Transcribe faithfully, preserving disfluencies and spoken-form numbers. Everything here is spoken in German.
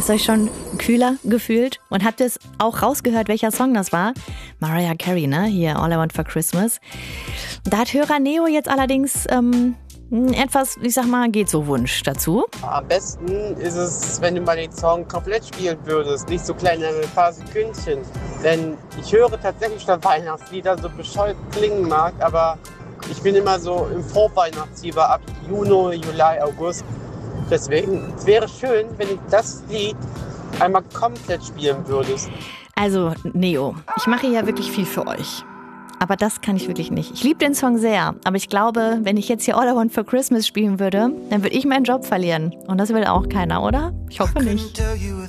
es euch schon kühler gefühlt und habt es auch rausgehört, welcher Song das war? Mariah Carey, ne? Hier, All I Want for Christmas. Da hat Hörer Neo jetzt allerdings ähm, etwas, ich sag mal, geht so Wunsch dazu. Am besten ist es, wenn du mal den Song komplett spielen würdest, nicht so kleine paar Sekündchen. Denn ich höre tatsächlich schon Weihnachtslieder, so bescheuert klingen mag, aber ich bin immer so im Vorweihnachtsfieber ab Juni, Juli, August. Deswegen, es wäre schön, wenn du das Lied einmal komplett spielen würdest. Also, Neo, ich mache ja wirklich viel für euch. Aber das kann ich wirklich nicht. Ich liebe den Song sehr, aber ich glaube, wenn ich jetzt hier All I Want for Christmas spielen würde, dann würde ich meinen Job verlieren. Und das will auch keiner, oder? Ich hoffe nicht.